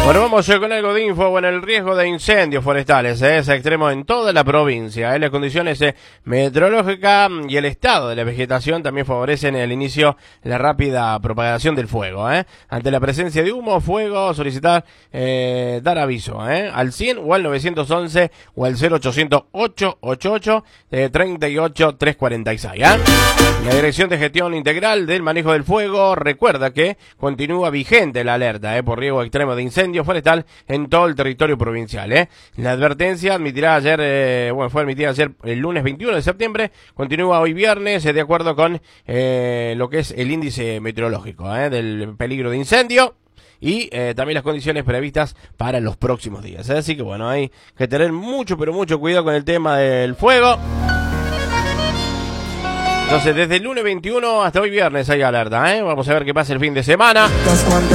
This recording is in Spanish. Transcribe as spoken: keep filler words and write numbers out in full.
Bueno, vamos con algo de info. Bueno, el riesgo de incendios forestales ¿eh? es extremo en toda la provincia. ¿eh? Las condiciones eh, meteorológicas y el estado de la vegetación también favorecen el inicio, la rápida propagación del fuego. ¿eh? Ante la presencia de humo, fuego, solicitar eh, dar aviso ¿eh? al cien o al nueve once o al cero ochocientos ocho ochenta y ocho treinta y ocho trescientos cuarenta y seis. ¿eh? La Dirección de Gestión Integral del Manejo del Fuego recuerda que continúa vigente la alerta ¿eh? por riesgo extremo de incendio forestal en todo el territorio provincial. ¿eh? La advertencia admitirá ayer, eh, bueno, fue admitida ayer el lunes veintiuno de septiembre, continúa hoy viernes eh, de acuerdo con eh, lo que es el índice meteorológico ¿eh? del peligro de incendio y eh, también las condiciones previstas para los próximos días. ¿eh? Así que bueno, hay que tener mucho, pero mucho cuidado con el tema del fuego. Entonces, desde el lunes veintiuno hasta hoy viernes hay alerta, ¿eh? Vamos a ver qué pasa el fin de semana.